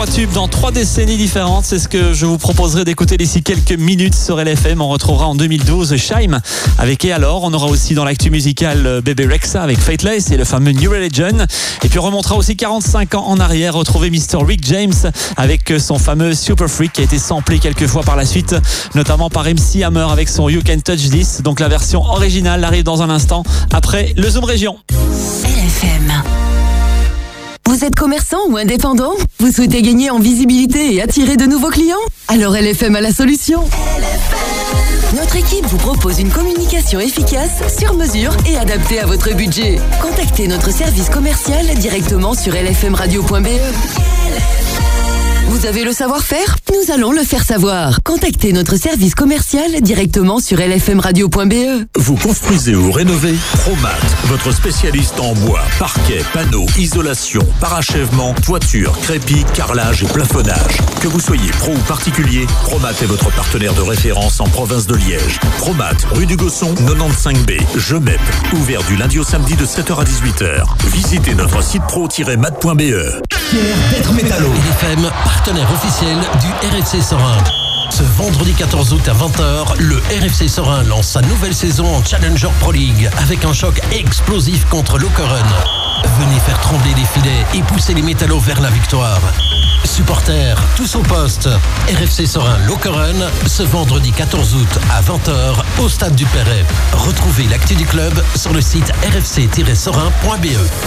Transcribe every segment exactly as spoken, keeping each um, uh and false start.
Trois tubes dans trois décennies différentes, c'est ce que je vous proposerai d'écouter d'ici quelques minutes sur L F M. On retrouvera en deux mille douze Shaim avec Et alors. On aura aussi dans l'actu musicale Bebe Rexha avec Fateless et le fameux New Religion. Et puis on remontera aussi quarante-cinq ans en arrière, retrouver mister Rick James avec son fameux Super Freak qui a été samplé quelques fois par la suite, notamment par M C Hammer avec son You Can Touch This. Donc la version originale arrive dans un instant après le Zoom Région. L F M. Vous êtes commerçant ou indépendant ? Vous souhaitez gagner en visibilité et attirer de nouveaux clients ? Alors L F M a la solution. L F M. Notre équipe vous propose une communication efficace, sur mesure et adaptée à votre budget. Contactez notre service commercial directement sur l f m radio point b e. Vous avez le savoir-faire ? Nous allons le faire savoir. Contactez notre service commercial directement sur l f m radio point b e. Vous construisez ou rénovez ? Promat, votre spécialiste en bois, parquet, panneaux, isolation, parachèvement, toiture, crépi, carrelage et plafonnage. Que vous soyez pro ou particulier, Promat est votre partenaire de référence en province de Liège. Promat, rue du Gosson, quatre-vingt-quinze B, Gemep. Ouvert du lundi au samedi de sept heures à dix-huit heures. Visitez notre site pro tiret mat point b e. Fier d'être métallo. L F M, partenaire officiel du R F C Sorin. Ce vendredi quatorze août à vingt heures, le R F C Sorin lance sa nouvelle saison en Challenger Pro League avec un choc explosif contre Lokeren. Venez faire trembler les filets et pousser les métallos vers la victoire. Supporters, tous au poste. R F C Sorin Lokeren, ce vendredi quatorze août à vingt heures au stade du Perret. Retrouvez l'actu du club sur le site r f c tiret sorin point b e.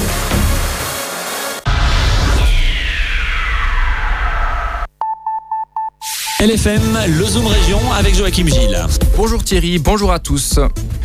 L F M, le Zoom Région avec Joachim Gilles. Bonjour Thierry, bonjour à tous.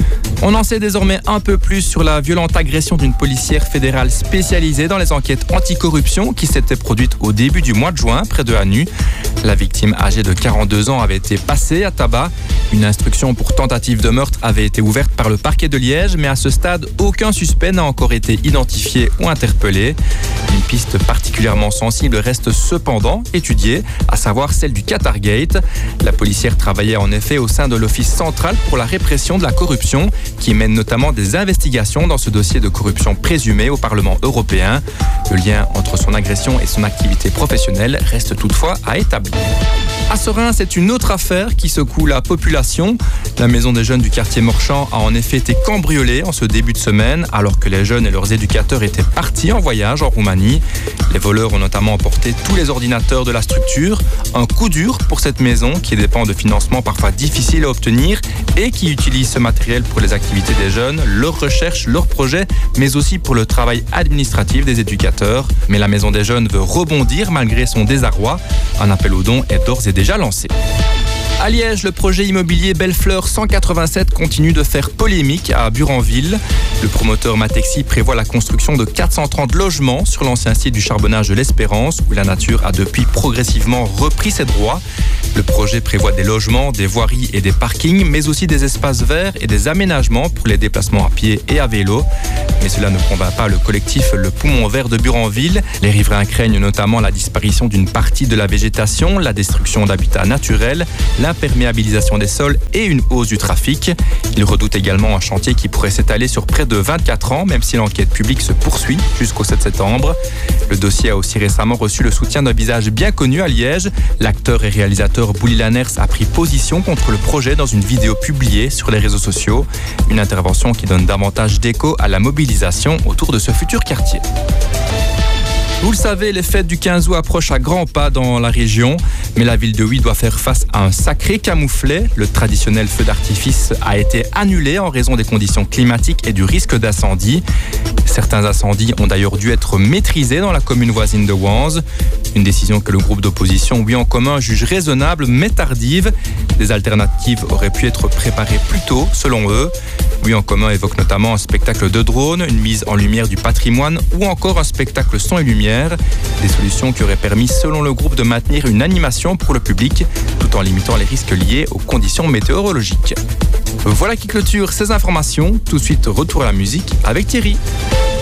On en sait désormais un peu plus sur la violente agression d'une policière fédérale spécialisée dans les enquêtes anticorruption qui s'était produite au début du mois de juin près de Hanu. La victime âgée de quarante-deux ans avait été passée à tabac. Une instruction pour tentative de meurtre avait été ouverte par le parquet de Liège, mais à ce stade, aucun suspect n'a encore été identifié ou interpellé. Une piste particulièrement sensible reste cependant étudiée, à savoir celle du Qatargate. La policière travaillait en effet au sein de l'Office central pour la répression de la corruption, qui mène notamment des investigations dans ce dossier de corruption présumée au Parlement européen. Le lien entre son agression et son activité professionnelle reste toutefois à établir. À Sorin, c'est une autre affaire qui secoue la population. La maison des jeunes du quartier Morchamp a en effet été cambriolée en ce début de semaine, alors que les jeunes et leurs éducateurs étaient partis en voyage en Roumanie. Les voleurs ont notamment emporté tous les ordinateurs de la structure. Un coup dur pour cette maison qui dépend de financements parfois difficiles à obtenir et qui utilise ce matériel pour les activités des jeunes, leurs recherches, leurs projets, mais aussi pour le travail administratif des éducateurs. Mais la maison des jeunes veut rebondir malgré son désarroi. Un appel aux dons est d'ores et déjà lancé. À Liège, le projet immobilier Bellefleur cent quatre-vingt-sept continue de faire polémique à Buranville. Le promoteur Matexi prévoit la construction de quatre cent trente logements sur l'ancien site du charbonnage de l'Espérance, où la nature a depuis progressivement repris ses droits. Le projet prévoit des logements, des voiries et des parkings, mais aussi des espaces verts et des aménagements pour les déplacements à pied et à vélo. Mais cela ne convainc pas le collectif Le Poumon Vert de Buranville. Les riverains craignent notamment la disparition d'une partie de la végétation, la destruction d'habitats naturels, l'imperméabilisation des sols et une hausse du trafic. Ils redoutent également un chantier qui pourrait s'étaler sur près de vingt-quatre ans, même si l'enquête publique se poursuit jusqu'au sept septembre. Le dossier a aussi récemment reçu le soutien d'un visage bien connu à Liège. L'acteur et réalisateur Bouli Lanners a pris position contre le projet dans une vidéo publiée sur les réseaux sociaux. Une intervention qui donne davantage d'écho à la mobilisation autour de ce futur quartier. Vous le savez, les fêtes du quinze août approchent à grands pas dans la région, mais la ville de Huy doit faire face à un sacré camouflet. Le traditionnel feu d'artifice a été annulé en raison des conditions climatiques et du risque d'incendie. Certains incendies ont d'ailleurs dû être maîtrisés dans la commune voisine de Wanze. Une décision que le groupe d'opposition Huy en commun juge raisonnable mais tardive. Des alternatives auraient pu être préparées plus tôt, selon eux. Huy en commun évoque notamment un spectacle de drone, une mise en lumière du patrimoine ou encore un spectacle son et lumière. Des solutions qui auraient permis, selon le groupe, de maintenir une animation pour le public tout en limitant les risques liés aux conditions météorologiques. Voilà qui clôture ces informations. Tout de suite, retour à la musique avec Thierry.